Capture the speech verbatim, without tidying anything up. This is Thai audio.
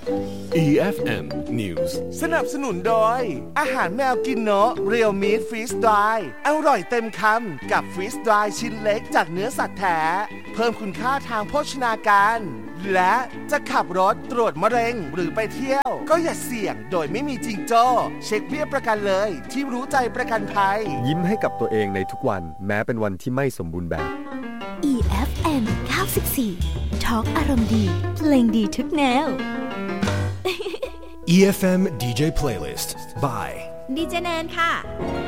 อี เอฟ เอ็ม News สนับสนุนโดยอาหารแมวกินเนาะเรียวมีทฟรีสดรายอร่อยเต็มคำกับฟรีสดรายชิ้นเล็กจากเนื้อสัตว์แท้เพิ่มคุณค่าทางโภชนาการและจะขับรถตรวจมะเร็งหรือไปเที่ยวก็อย่าเสี่ยงโดยไม่มีจิงโจ้เช็คเบี้ยประกันเลยที่รู้ใจประกันภัยยิ้มให้กับตัวเองในทุกวันแม้เป็นวันที่ไม่สมบูรณ์แบบอี เอฟ เอ็ม เก้าสิบสี่ Talk อารมณ์ดีเพลงดีทุกแนวอี เอฟ เอ็ม ดี เจ Playlist by ดีเจแนนค่ะ